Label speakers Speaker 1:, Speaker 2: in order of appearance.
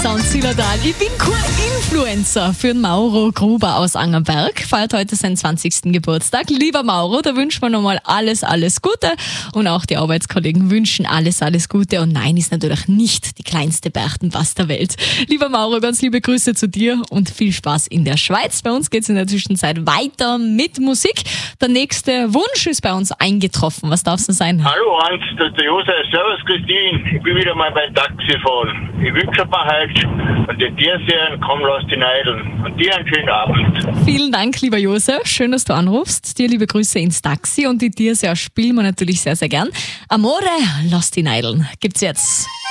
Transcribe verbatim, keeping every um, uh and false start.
Speaker 1: Sound Zillertal. Ich bin kein Influencer für den Mauro Gruber aus Angerberg. Feiert heute seinen zwanzigsten Geburtstag. Lieber Mauro, da wünschen wir nochmal alles, alles Gute. Und auch die Arbeitskollegen wünschen alles, alles Gute. Und nein, ist natürlich nicht die kleinste Berchtenbass der Welt. Lieber Mauro, ganz liebe Grüße zu dir und viel Spaß in der Schweiz. Bei uns geht es in der Zwischenzeit weiter mit Musik. Der nächste Wunsch ist bei uns eingetroffen. Was darf es denn sein?
Speaker 2: Hallo Hans, das ist der Josef. Servus Christine. Ich bin wieder mal beim Taxifahren. Ich wünsche mir heute und die dir sehen, komm, lass die Neideln. Und dir einen schönen Abend.
Speaker 1: Vielen Dank, lieber Josef. Schön, dass du anrufst. Dir liebe Grüße ins Taxi und die Dirse spielen wir natürlich sehr, sehr gern. Amore, lass die Neideln. Gibt's jetzt.